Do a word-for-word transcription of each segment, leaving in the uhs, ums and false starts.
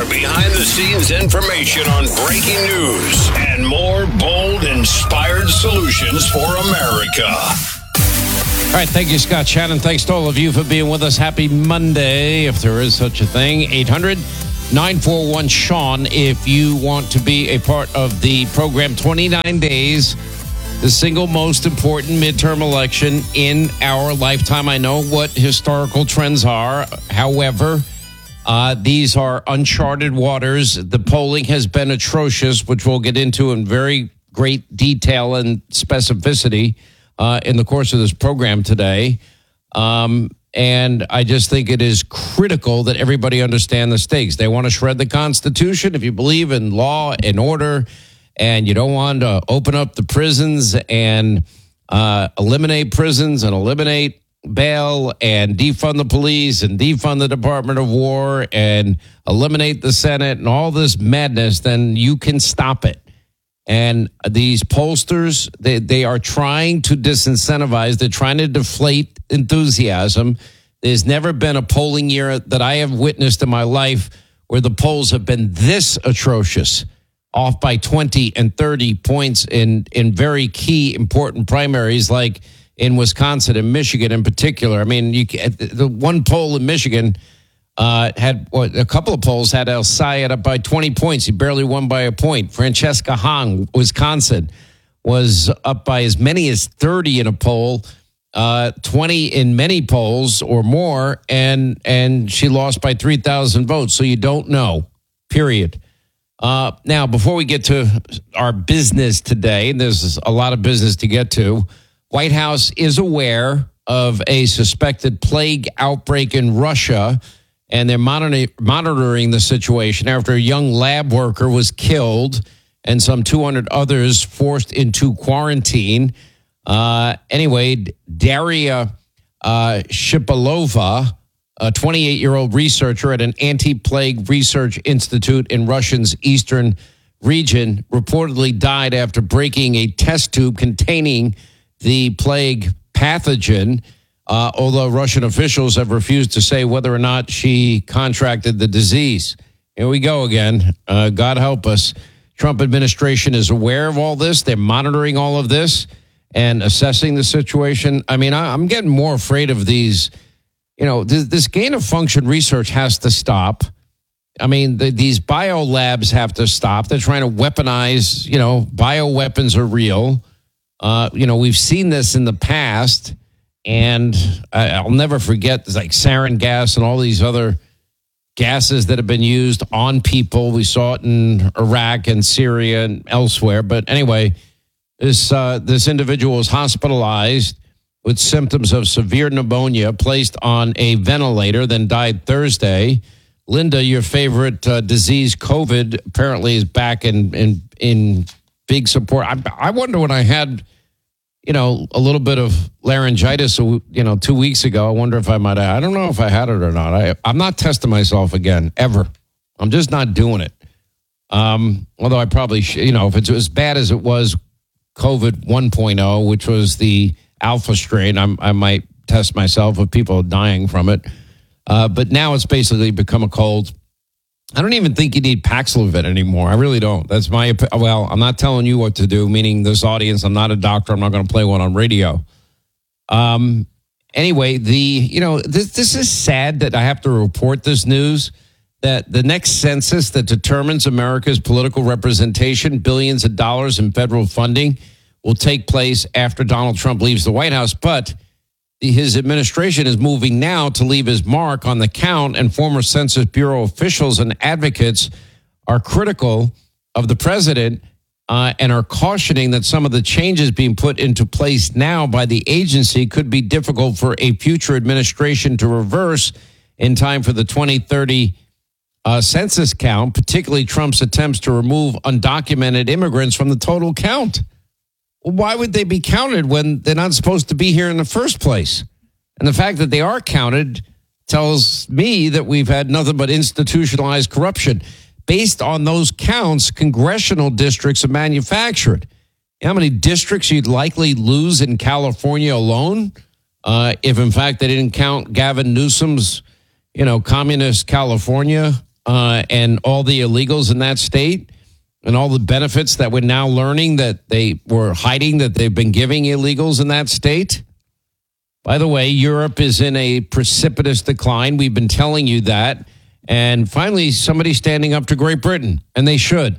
more behind-the-scenes information on breaking news and more bold, inspired solutions for America. All right, thank you, Scott Shannon. Thanks to all of you for being with us. Happy Monday, if there is such a thing. eight hundred nine four one Sean if you want to be a part of the program. twenty-nine days, the single most important midterm election in our lifetime. I know what historical trends are. However, uh, these are uncharted waters. The polling has been atrocious, which we'll get into in very great detail and specificity uh, in the course of this program today. Um, and I just think it is critical that everybody understand the stakes. They want to shred the Constitution. If you believe in law and order, and you don't want to open up the prisons and uh, eliminate prisons and eliminate bail and defund the police and defund the Department of War and eliminate the Senate and all this madness, then you can stop it. And these pollsters, they, they are trying to disincentivize. They're trying to deflate enthusiasm. There's never been a polling year that I have witnessed in my life where the polls have been this atrocious, off by twenty and thirty points in, in very key, important primaries like in Wisconsin and Michigan in particular. I mean, you the one poll in Michigan uh, had well, a couple of polls had El Sayed up by twenty points. He barely won by a point. Francesca Hong, Wisconsin, was up by as many as thirty in a poll, uh, twenty in many polls or more, and and she lost by three thousand votes. So you don't know, period. Uh, now, before we get to our business today, there's a lot of business to get to. White House is aware of a suspected plague outbreak in Russia, and they're monitor- monitoring the situation after a young lab worker was killed and some two hundred others forced into quarantine. Uh, anyway, Daria uh, Shipilova, a twenty-eight-year-old researcher at an anti-plague research institute in Russia's eastern region, reportedly died after breaking a test tube containing the plague pathogen, uh, although Russian officials have refused to say whether or not she contracted the disease. Here we go again. Uh, God help us. Trump administration is aware of all this. They're monitoring all of this and assessing the situation. I mean, I, I'm getting more afraid of these. You know, this, this gain of function research has to stop. I mean, the, these bio labs have to stop. They're trying to weaponize, you know, bioweapons are real. Uh, you know, we've seen this in the past, and I, I'll never forget like sarin gas and all these other gases that have been used on people. We saw it in Iraq and Syria and elsewhere. But anyway, this uh, this individual was hospitalized with symptoms of severe pneumonia, placed on a ventilator, then died Thursday. Linda, your favorite uh, disease, COVID, apparently is back in in, in big support. I, I wonder when I had, you know, a little bit of laryngitis, you know, two weeks ago, I wonder if I might have, I don't know if I had it or not. I, I'm not testing myself again, ever. I'm just not doing it. Um, although I probably, sh- you know, if it's as bad as it was COVID one point oh, which was the alpha strain, I'm, I might test myself if people are dying from it. Uh, but now it's basically become a cold. I don't even think you need Paxlovid anymore. I really don't. That's my, well, I'm not telling you what to do, meaning this audience. I'm not a doctor. I'm not going to play one on radio. Um. Anyway, the, you know, this, this is sad that I have to report this news, that the next census that determines America's political representation, billions of dollars in federal funding, will take place after Donald Trump leaves the White House. But his administration is moving now to leave his mark on the count, and former Census Bureau officials and advocates are critical of the president uh, and are cautioning that some of the changes being put into place now by the agency could be difficult for a future administration to reverse in time for the twenty thirty uh, census count, particularly Trump's attempts to remove undocumented immigrants from the total count. Why would they be counted when they're not supposed to be here in the first place? And the fact that they are counted tells me that we've had nothing but institutionalized corruption. Based on those counts, congressional districts are manufactured. You know how many districts you'd likely lose in California alone uh, if, in fact, they didn't count Gavin Newsom's, you know, communist California uh, and all the illegals in that state and all the benefits that we're now learning that they were hiding that they've been giving illegals in that state. By the way, Europe is in a precipitous decline. We've been telling you that. And finally, somebody's standing up to Great Britain, and they should.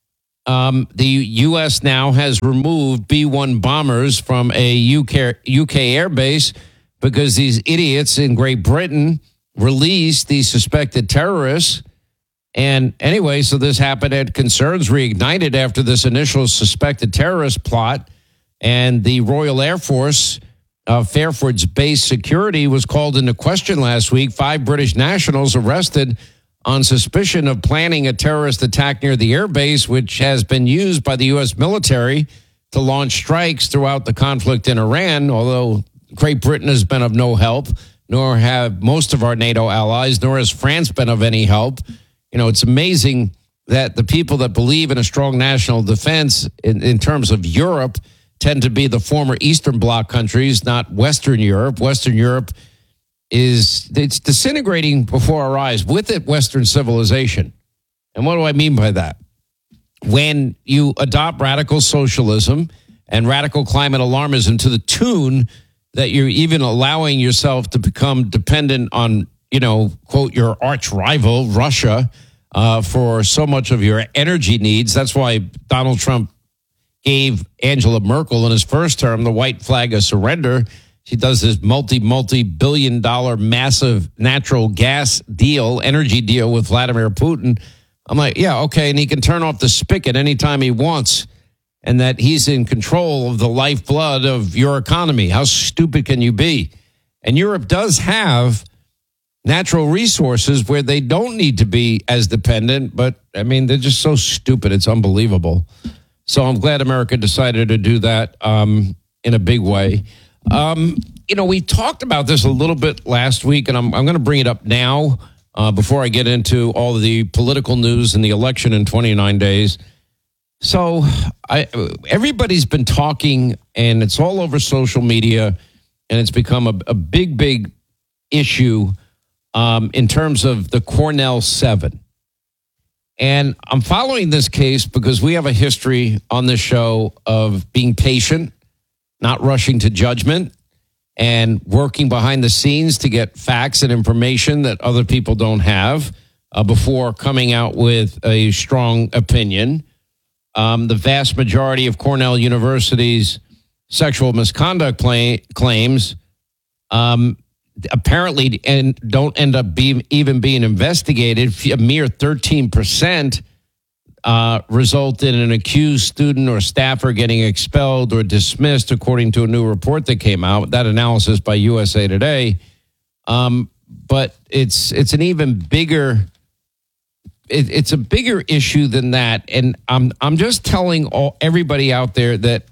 Um, the U S now has removed B one bombers from a U K, U K airbase because these idiots in Great Britain released these suspected terrorists. And anyway, so this happened, and concerns reignited after this initial suspected terrorist plot. And the Royal Air Force, uh, Fairford's base security was called into question last week. Five British nationals arrested on suspicion of planning a terrorist attack near the airbase, which has been used by the U S military to launch strikes throughout the conflict in Iran, although Great Britain has been of no help, nor have most of our NATO allies, nor has France been of any help. You know, it's amazing that the people that believe in a strong national defense in, in terms of Europe tend to be the former Eastern Bloc countries, not Western Europe. Western Europe is it's disintegrating before our eyes. With it, Western civilization. And what do I mean by that? When you adopt radical socialism and radical climate alarmism to the tune that you're even allowing yourself to become dependent on, you know, quote, your arch rival, Russia, uh, for so much of your energy needs. That's why Donald Trump gave Angela Merkel in his first term the white flag of surrender. She does this multi, multi-billion dollar massive natural gas deal, energy deal with Vladimir Putin. I'm like, yeah, okay. And he can turn off the spigot anytime he wants, and that he's in control of the lifeblood of your economy. How stupid can you be? And Europe does have natural resources where they don't need to be as dependent, but I mean, they're just so stupid. It's unbelievable. So I'm glad America decided to do that um, in a big way. Um, you know, we talked about this a little bit last week, and I'm, I'm going to bring it up now uh, before I get into all of the political news and the election in twenty-nine days. So I, everybody's been talking, and it's all over social media, and it's become a, a big, big issue um, in terms of the Cornell Seven. And I'm following this case because we have a history on this show of being patient, not rushing to judgment, and working behind the scenes to get facts and information that other people don't have uh, before coming out with a strong opinion. Um, the vast majority of Cornell University's sexual misconduct play, claims um, apparently and don't end up being even being investigated. A mere thirteen percent uh, result in an accused student or staffer getting expelled or dismissed, according to a new report that came out. That analysis by U S A Today. Um, but it's it's an even bigger it, it's a bigger issue than that. And I'm I'm just telling all everybody out there that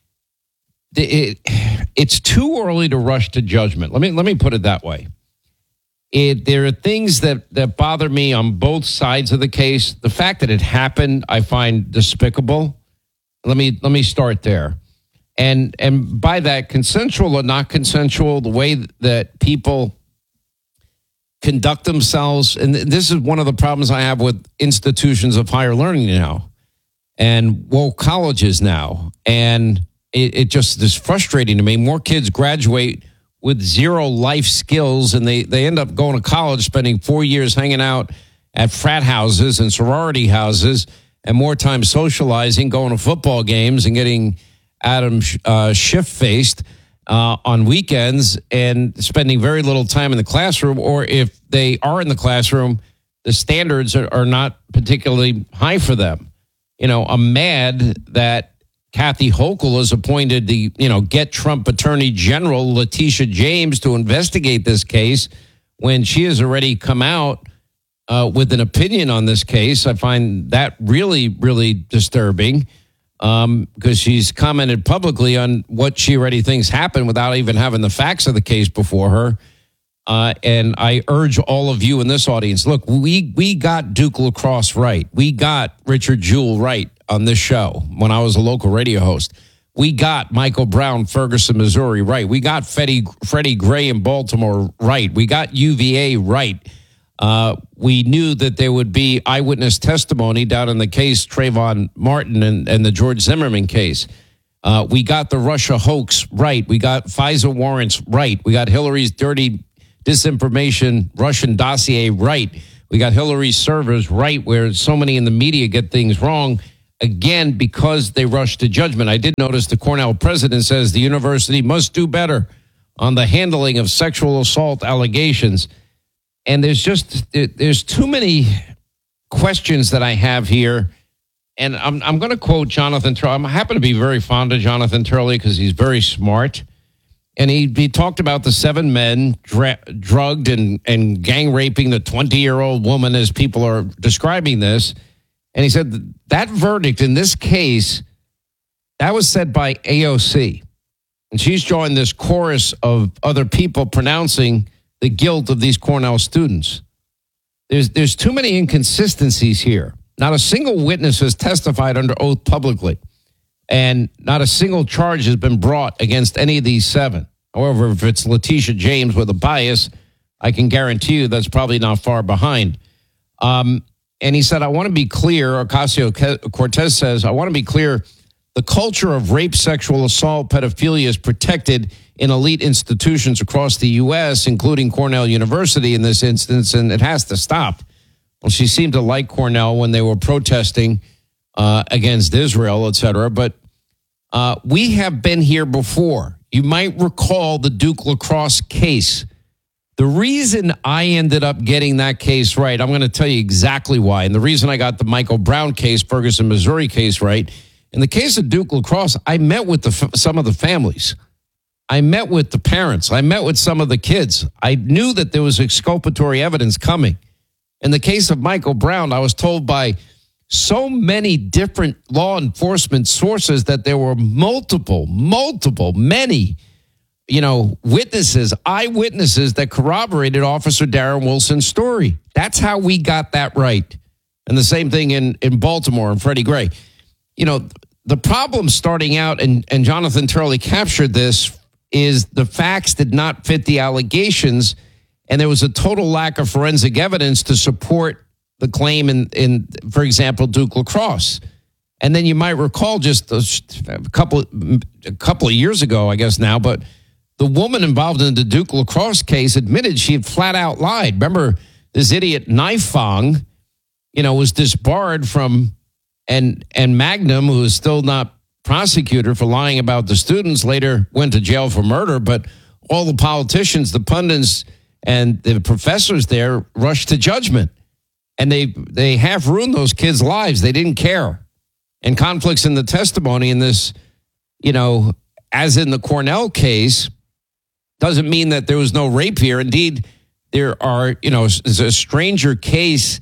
it, it's too early to rush to judgment. Let me let me put it that way. It, there are things that, that bother me on both sides of the case. The fact that it happened, I find despicable. Let me let me start there. And and by that, consensual or not consensual, the way that people conduct themselves, and this is one of the problems I have with institutions of higher learning now and woke colleges now. And it, it just is frustrating to me. More kids graduate with zero life skills, and they, they end up going to college, spending four years hanging out at frat houses and sorority houses, and more time socializing, going to football games, and getting Adam uh, shift-faced uh, on weekends, and spending very little time in the classroom. Or if they are in the classroom, the standards are, are not particularly high for them. You know, I'm mad that Kathy Hochul has appointed the, you know, Get Trump Attorney General Letitia James to investigate this case when she has already come out uh, with an opinion on this case. I find that really, really disturbing um, because she's commented publicly on what she already thinks happened without even having the facts of the case before her. Uh, and I urge all of you in this audience, look, we we got Duke Lacrosse right. We got Richard Jewell right on this show when I was a local radio host. We got Michael Brown, Ferguson, Missouri right. We got Freddie, Freddie Gray in Baltimore right. We got U V A right. Uh, we knew that there would be eyewitness testimony down in the case Trayvon Martin and, and the George Zimmerman case. Uh, we got the Russia hoax right. We got FISA warrants right. We got Hillary's dirty disinformation Russian dossier right. We got Hillary's servers right, where so many in the media get things wrong, again, because they rush to judgment. I did notice the Cornell president says the university must do better on the handling of sexual assault allegations. And there's just, there's too many questions that I have here. And I'm I'm going to quote Jonathan Turley. I happen to be very fond of Jonathan Turley because he's very smart. And he, he talked about the seven men dra- drugged and, and gang raping the twenty-year-old woman as people are describing this. And he said that verdict in this case, that was said by A O C. And she's joined this chorus of other people pronouncing the guilt of these Cornell students. There's there's too many inconsistencies here. Not a single witness has testified under oath publicly, and not a single charge has been brought against any of these seven. However, if it's Letitia James with a bias, I can guarantee you that's probably not far behind. Um, and he said, I want to be clear, Ocasio-Cortez says, I want to be clear, the culture of rape, sexual assault, pedophilia is protected in elite institutions across the U S, including Cornell University in this instance, and it has to stop. Well, she seemed to like Cornell when they were protesting uh, against Israel, et cetera. But uh, we have been here before. You might recall the Duke lacrosse case. The reason I ended up getting that case right, I'm going to tell you exactly why. And the reason I got the Michael Brown case, Ferguson, Missouri case right, in the case of Duke lacrosse, I met with the, some of the families. I met with the parents. I met with some of the kids. I knew that there was exculpatory evidence coming. In the case of Michael Brown, I was told by so many different law enforcement sources that there were multiple, multiple, many, you know, witnesses, eyewitnesses that corroborated Officer Darren Wilson's story. That's how we got that right. And the same thing in, in Baltimore and Freddie Gray. You know, the problem starting out, and, and Jonathan Turley captured this, is the facts did not fit the allegations, and there was a total lack of forensic evidence to support the claim in, in for example, Duke lacrosse. And then you might recall just a couple, a couple of years ago, I guess now, but the woman involved in the Duke lacrosse case admitted she had flat out lied. Remember, this idiot Nifong, you know, was disbarred from, and and Magnum, who is still not prosecuted for lying about the students, later went to jail for murder. But all the politicians, the pundits, and the professors there rushed to judgment. And they they half ruined those kids' lives. They didn't care. And conflicts in the testimony in this, you know, as in the Cornell case, doesn't mean that there was no rape here. Indeed, there are, you know, is a stranger case,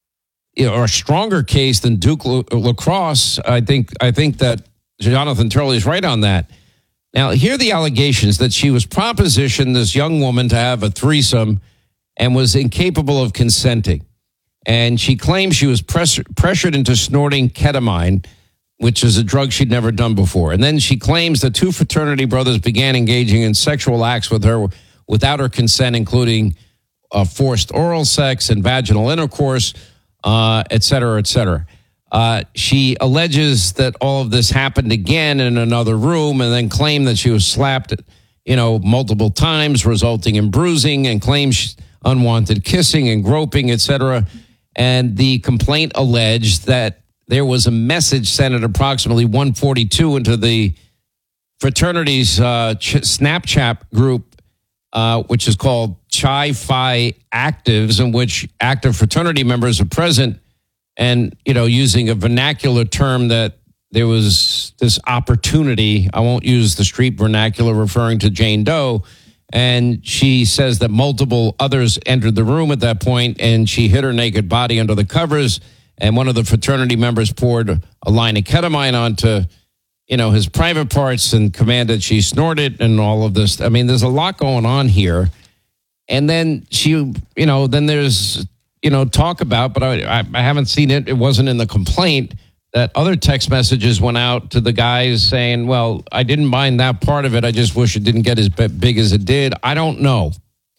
you know, or a stronger case than Duke lacrosse. I think I think that Jonathan Turley is right on that. Now, here are the allegations that she was propositioned, this young woman, to have a threesome and was incapable of consenting. And she claims she was press- pressured into snorting ketamine, which is a drug she'd never done before. And then she claims that two fraternity brothers began engaging in sexual acts with her without her consent, including uh, forced oral sex and vaginal intercourse, uh, et cetera, et cetera. Uh, she alleges that all of this happened again in another room, and then claimed that she was slapped, you know, multiple times, resulting in bruising, and claims unwanted kissing and groping, et cetera. And the complaint alleged that there was a message sent at approximately one forty-two into the fraternity's uh, ch- Snapchat group, uh, which is called Chi Phi Actives, in which active fraternity members are present. And, you know, using a vernacular term that there was this opportunity, I won't use the street vernacular, referring to Jane Doe. And she says that multiple others entered the room at that point, and she hid her naked body under the covers. And one of the fraternity members poured a line of ketamine onto, you know, his private parts and commanded she snorted and all of this. I mean, there's a lot going on here. And then she, you know, then there's, you know, talk about, but I, I haven't seen it. It wasn't in the complaint, that other text messages went out to the guys saying, well, I didn't mind that part of it. I just wish it didn't get as big as it did. I don't know.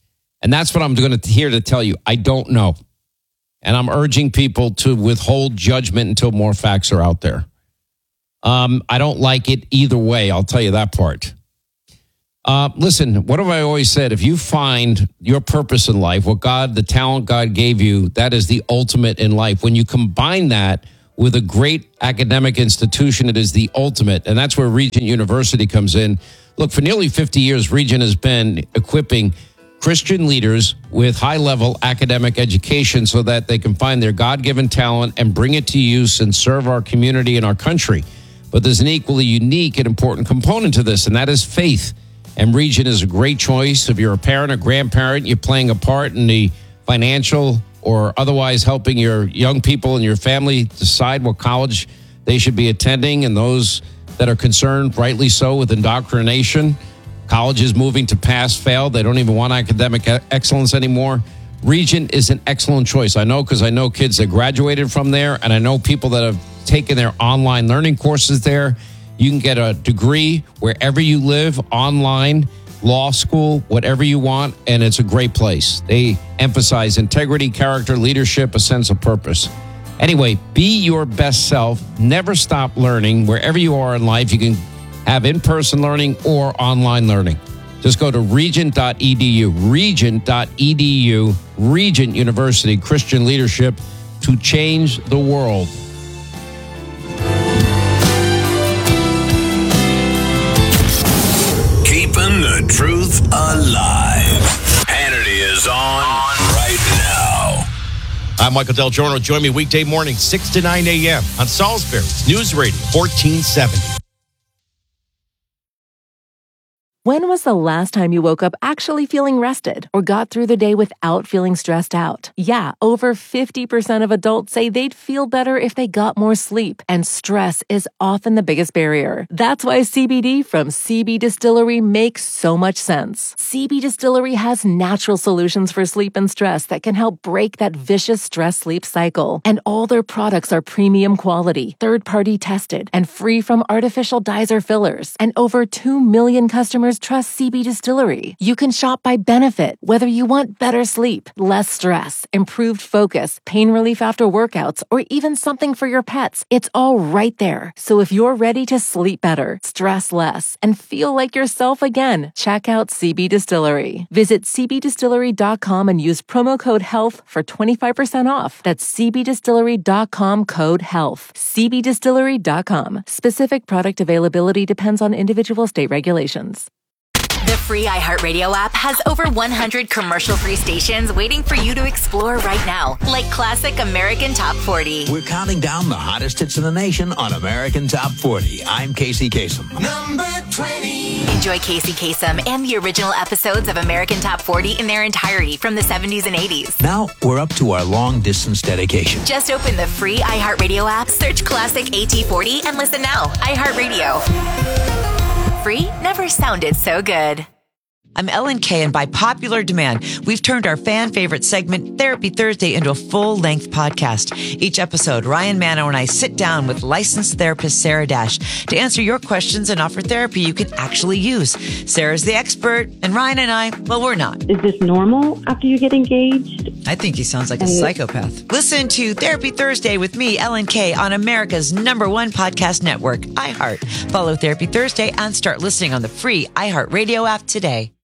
And that's what I'm going to here to tell you. I don't know. And I'm urging people to withhold judgment until more facts are out there. Um, I don't like it either way. I'll tell you that part. Uh, listen, what have I always said? If you find your purpose in life, what God, the talent God gave you, that is the ultimate in life. When you combine that with a great academic institution, it is the ultimate. And that's where Regent University comes in. Look, for nearly fifty years, Regent has been equipping Christian leaders with high-level academic education so that they can find their God-given talent and bring it to use and serve our community and our country. But there's an equally unique and important component to this, and that is faith. And Regent is a great choice. If you're a parent or grandparent, you're playing a part in the financial or otherwise helping your young people and your family decide what college they should be attending, and those that are concerned, rightly so, with indoctrination. College is moving to pass, fail. They don't even want academic excellence anymore. Regent is an excellent choice. I know because I know kids that graduated from there, and I know people that have taken their online learning courses there. You can get a degree wherever you live, online, law school, whatever you want, and it's a great place. They emphasize integrity, character, leadership, a sense of purpose. Anyway, be your best self. Never stop learning. Wherever you are in life, you can have in-person learning or online learning. Just go to regent dot e d u, regent dot e d u, Regent University, Christian leadership to change the world. Keeping the truth alive. Hannity is on right now. I'm Michael Del Giorno. Join me weekday morning, six to nine a.m. on Salisbury's News Radio, fourteen seventy. When was the last time you woke up actually feeling rested or got through the day without feeling stressed out? Yeah, over fifty percent of adults say they'd feel better if they got more sleep, and stress is often the biggest barrier. That's why C B D from C B Distillery makes so much sense. C B Distillery has natural solutions for sleep and stress that can help break that vicious stress-sleep cycle. And all their products are premium quality, third-party tested, and free from artificial dyes or fillers. And over two million customers trust C B Distillery. You can shop by benefit, whether you want better sleep, less stress, improved focus, pain relief after workouts, or even something for your pets. It's all right there. So if you're ready to sleep better, stress less, and feel like yourself again, check out C B Distillery. Visit c b distillery dot com and use promo code HEALTH for twenty-five percent off. That's c b distillery dot com code HEALTH. c b distillery dot com. Specific product availability depends on individual state regulations. The free iHeartRadio app has over one hundred commercial-free stations waiting for you to explore right now, like classic American Top forty. We're counting down the hottest hits in the nation on American Top forty. I'm Casey Kasem. Number twenty. Enjoy Casey Kasem and the original episodes of American Top forty in their entirety from the seventies and eighties. Now we're up to our long-distance dedication. Just open the free iHeartRadio app, search Classic A T forty, and listen now. iHeartRadio. Free never sounded so good. I'm Ellen Kay, and by popular demand, we've turned our fan favorite segment, Therapy Thursday, into a full-length podcast. Each episode, Ryan Mano and I sit down with licensed therapist Sarah Dash to answer your questions and offer therapy you can actually use. Sarah's the expert, and Ryan and I, well, we're not. Is this normal after you get engaged? I think he sounds like a psychopath. Listen to Therapy Thursday with me, Ellen Kay, on America's number one podcast network, iHeart. Follow Therapy Thursday and start listening on the free iHeartRadio app today.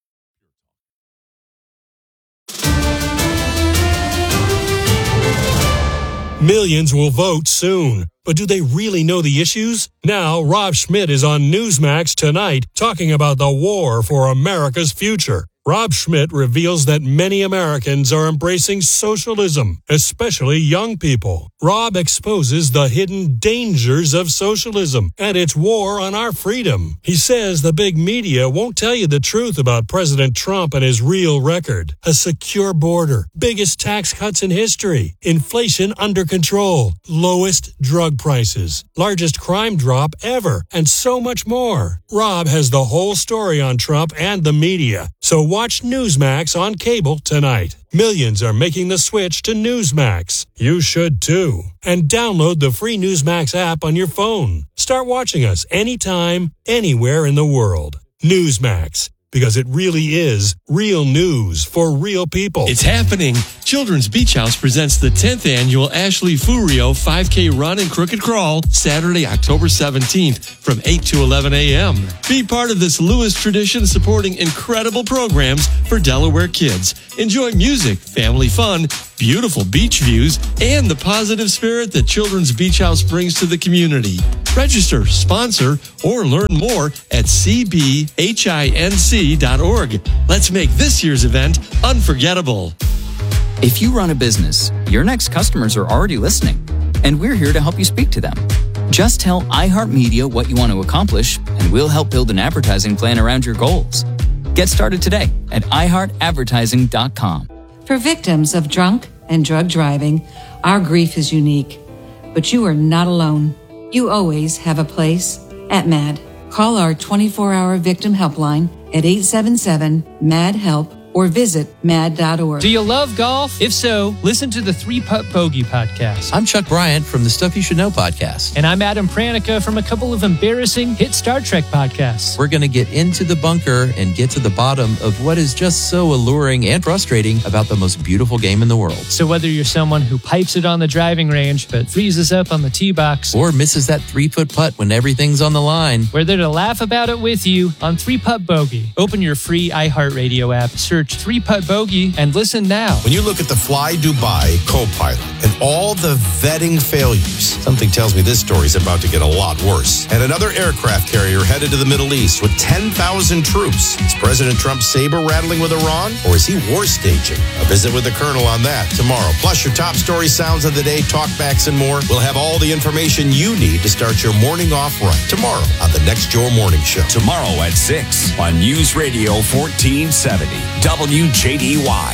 Millions will vote soon. But do they really know the issues? Now, Rob Schmidt is on Newsmax tonight talking about the war for America's future. Rob Schmidt reveals that many Americans are embracing socialism, especially young people. Rob exposes the hidden dangers of socialism and its war on our freedom. He says the big media won't tell you the truth about President Trump and his real record. A secure border, biggest tax cuts in history, inflation under control, lowest drug prices, largest crime drop ever, and so much more. Rob has the whole story on Trump and the media. So watch Newsmax on cable tonight. Millions are making the switch to Newsmax. You should too. And download the free Newsmax app on your phone. Start watching us anytime, anywhere in the world. Newsmax. because it really is real news for real people. It's happening. Children's Beach House presents the tenth annual Ashley Furio five K Run and Crooked Crawl, Saturday, October seventeenth from eight to eleven a.m. Be part of this Lewis tradition supporting incredible programs for Delaware kids. Enjoy music, family fun, beautiful beach views, and the positive spirit that Children's Beach House brings to the community. Register, sponsor, or learn more at c b hinc dot org. Let's make this year's event unforgettable. If you run a business, your next customers are already listening, and we're here to help you speak to them. Just tell iHeartMedia what you want to accomplish, and we'll help build an advertising plan around your goals. Get started today at i heart advertising dot com. For victims of drunk and drug driving, our grief is unique, but you are not alone. You always have a place at MAD. Call our twenty-four hour victim helpline at eight seven seven, M A D, HELP or visit mad dot org. Do you love golf? If so, listen to the Three Putt Bogey podcast. I'm Chuck Bryant from the Stuff You Should Know podcast. And I'm Adam Pranica from a couple of embarrassing hit Star Trek podcasts. We're going to get into the bunker and get to the bottom of what is just so alluring and frustrating about the most beautiful game in the world. So whether you're someone who pipes it on the driving range but freezes up on the tee box, or misses that three-foot putt when everything's on the line, we're there to laugh about it with you on Three Putt Bogey. Open your free iHeartRadio app, search Three Putt Bogey, and listen now. When you look at the Fly Dubai co-pilot and all the vetting failures, something tells me this story's about to get a lot worse. And another aircraft carrier headed to the Middle East with ten thousand troops. Is President Trump's saber rattling with Iran, or is he war staging? A visit with the Colonel on that tomorrow. Plus your top story sounds of the day, talkbacks, and more. We'll have all the information you need to start your morning off right. Tomorrow on the Next Your Morning Show. Tomorrow at six on News Radio fourteen seventy W J D Y.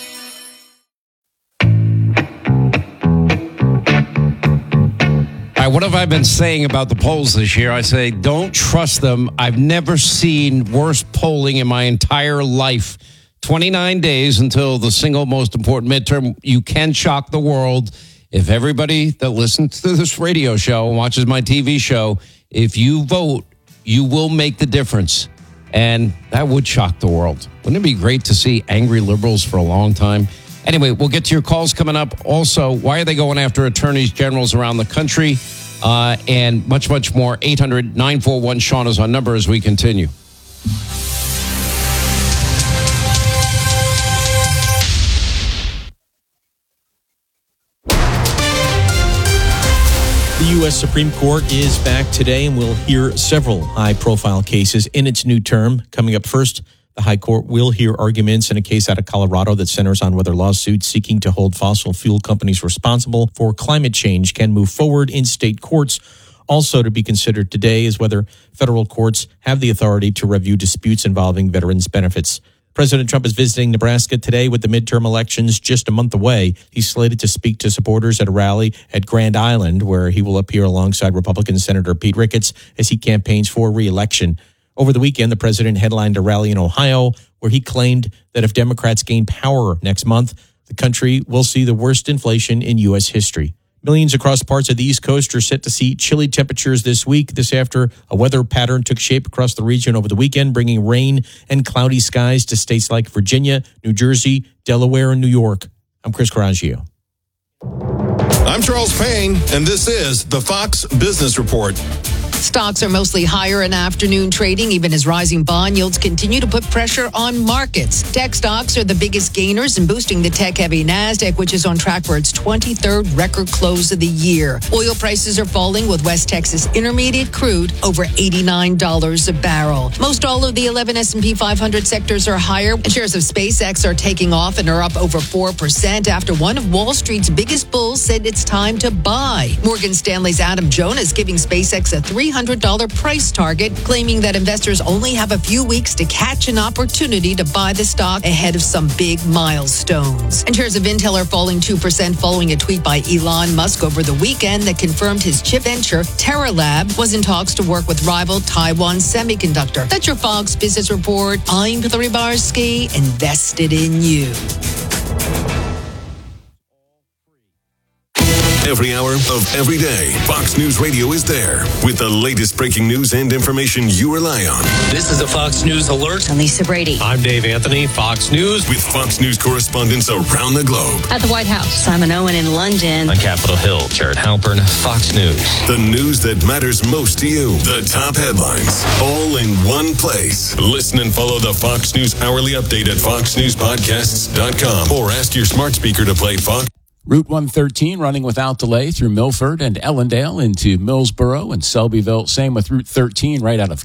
All right, what have I been saying about the polls this year? I say, don't trust them. I've never seen worse polling in my entire life. twenty-nine days until the single most important midterm. You can shock the world. If everybody that listens to this radio show and watches my T V show, if you vote, you will make the difference. And that would shock the world. Wouldn't it be great to see angry liberals for a long time? Anyway, we'll get to your calls coming up. Also, why are they going after attorneys generals around the country? Uh, and much, much more. eight hundred, nine four one, Sean is our number as we continue. The U S Supreme Court is back today, and we'll hear several high-profile cases in its new term. Coming up first, the High Court will hear arguments in a case out of Colorado that centers on whether lawsuits seeking to hold fossil fuel companies responsible for climate change can move forward in state courts. Also to be considered today is whether federal courts have the authority to review disputes involving veterans' benefits. President Trump is visiting Nebraska today with the midterm elections just a month away. He's slated to speak to supporters at a rally at Grand Island, where he will appear alongside Republican Senator Pete Ricketts as he campaigns for re-election. Over the weekend, the president headlined a rally in Ohio where he claimed that if Democrats gain power next month, the country will see the worst inflation in U S history. Millions across parts of the East Coast are set to see chilly temperatures this week. This after a weather pattern took shape across the region over the weekend, bringing rain and cloudy skies to states like Virginia, New Jersey, Delaware, and New York. I'm Chris Coraggio. I'm Charles Payne, and this is the Fox Business Report. Stocks are mostly higher in afternoon trading, even as rising bond yields continue to put pressure on markets. Tech stocks are the biggest gainers and boosting the tech-heavy NASDAQ, which is on track for its twenty-third record close of the year. Oil prices are falling, with West Texas Intermediate crude over eighty-nine dollars a barrel. Most all of the eleven S and P five hundred sectors are higher. Shares of SpaceX are taking off and are up over four percent after one of Wall Street's biggest bulls said it's time to buy. Morgan Stanley's Adam Jonas giving SpaceX a three hundred dollars price target, claiming that investors only have a few weeks to catch an opportunity to buy the stock ahead of some big milestones. And shares of Intel are falling two percent following a tweet by Elon Musk over the weekend that confirmed his chip venture, Terra Lab, was in talks to work with rival Taiwan Semiconductor. That's your Fox Business Report. I'm Hillary Barsky, invested in you. Every hour of every day, Fox News Radio is there with the latest breaking news and information you rely on. This is a Fox News Alert. I'm Lisa Brady. I'm Dave Anthony, Fox News. With Fox News correspondents around the globe. At the White House, Simon Owen in London. On Capitol Hill, Jared Halpern, Fox News. The news that matters most to you. The top headlines, all in one place. Listen and follow the Fox News Hourly Update at fox news podcasts dot com or ask your smart speaker to play Fox. Route one thirteen running without delay through Milford and Ellendale into Millsboro and Selbyville. Same with Route thirteen right out of